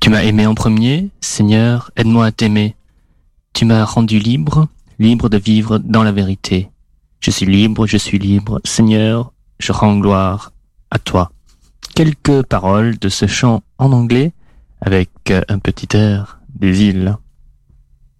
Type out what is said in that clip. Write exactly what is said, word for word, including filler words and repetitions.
Tu m'as aimé en premier, Seigneur, aide-moi à t'aimer. Tu m'as rendu libre, libre de vivre dans la vérité. Je suis libre, je suis libre, Seigneur, je rends gloire à toi. Quelques paroles de ce chant en anglais avec un petit air des îles.